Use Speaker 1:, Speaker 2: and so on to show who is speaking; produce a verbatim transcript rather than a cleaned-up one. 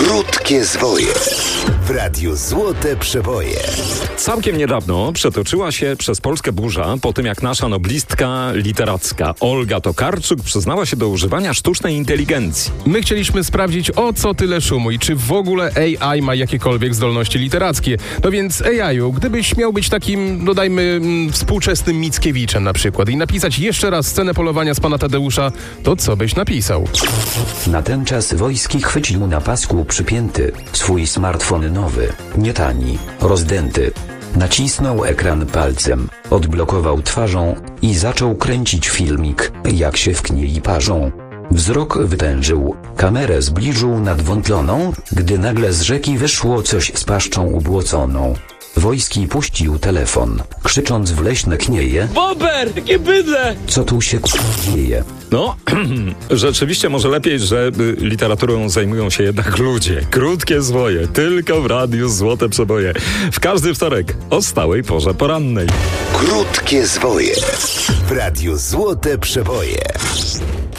Speaker 1: Krótkie zwoje w Radiu Złote Przeboje.
Speaker 2: Całkiem niedawno przetoczyła się przez Polskę burza po tym, jak nasza noblistka literacka Olga Tokarczuk przyznała się do używania sztucznej inteligencji.
Speaker 3: My chcieliśmy sprawdzić, o co tyle szumu i czy w ogóle A I ma jakiekolwiek zdolności literackie. No więc A I-u, gdybyś miał być takim, dodajmy, mm, współczesnym Mickiewiczem na przykład i napisać jeszcze raz scenę polowania z pana Tadeusza, to co byś napisał?
Speaker 4: Na ten czas Wojski chwycił na pasku przypięty swój smartfon nowy, nie tani, rozdęty. Nacisnął ekran palcem, odblokował twarzą i zaczął kręcić filmik, jak się w kniei parzą. Wzrok wytężył, kamerę zbliżył nad wątloną, gdy nagle z rzeki wyszło coś z paszczą ubłoconą. Wojski puścił telefon, krzycząc w leśne knieje:
Speaker 5: Bober, jakie bydle!
Speaker 4: Co tu się dzieje?
Speaker 2: No, rzeczywiście może lepiej, że y, literaturą zajmują się jednak ludzie. Krótkie zwoje, tylko w Radiu Złote Przeboje. W każdy wtorek o stałej porze porannej.
Speaker 1: Krótkie zwoje w Radiu Złote Przeboje.